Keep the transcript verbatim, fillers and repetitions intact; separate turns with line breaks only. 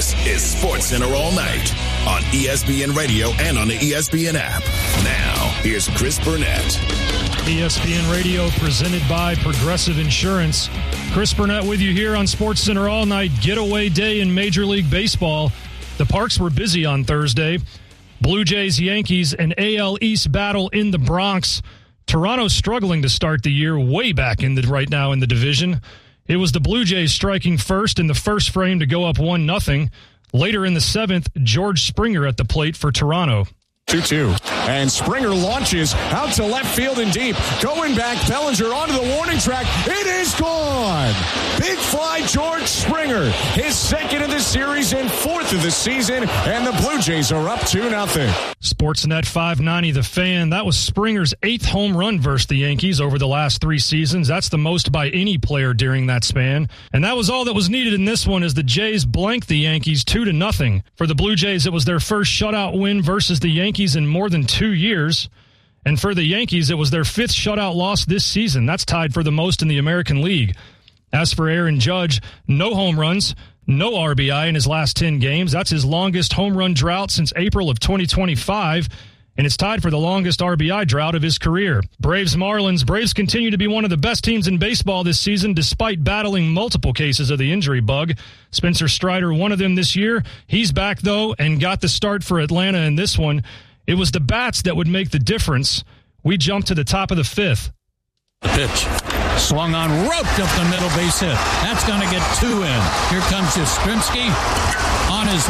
This is Sports Center All Night on E S P N Radio and on the E S P N app. Now, here's Chris Burnett.
E S P N Radio presented by Progressive Insurance. Chris Burnett with you here on Sports Center All Night. Getaway day in Major League Baseball. The parks were busy on Thursday. Blue Jays, Yankees, an A L East battle in the Bronx. Toronto's struggling to start the year, way back in the right now in the division. It was the Blue Jays striking first in the first frame to go up one nothing. Later in the seventh, George Springer at the plate for Toronto.
two two. And Springer launches out to left field and deep. Going back, Bellinger onto the warning track. It is gone. Big fly, George Springer. His second of the series and fourth of the season. And the Blue Jays are up two nothing.
Sportsnet five ninety, The Fan. That was Springer's eighth home run versus the Yankees over the last three seasons. That's the most by any player during that span. And that was all that was needed in this one as the Jays blanked the Yankees two to nothing. For the Blue Jays, it was their first shutout win versus the Yankees in more than two years. And for the Yankees, it was their fifth shutout loss this season. That's tied for the most in the American League. As for Aaron Judge, no home runs, no R B I in his last ten games. That's his longest home run drought since April of twenty twenty-five, and it's tied for the longest R B I drought of his career. Braves Marlins. Braves continue to be one of the best teams in baseball this season despite battling multiple cases of the injury bug. Spencer Strider, one of them this year. He's back, though, and got the start for Atlanta in this one. It was the bats that would make the difference. We jumped to the top of the fifth.
The pitch. Swung on, roped up the middle, base hit. That's going to get two in. Here comes Yastrzemski on his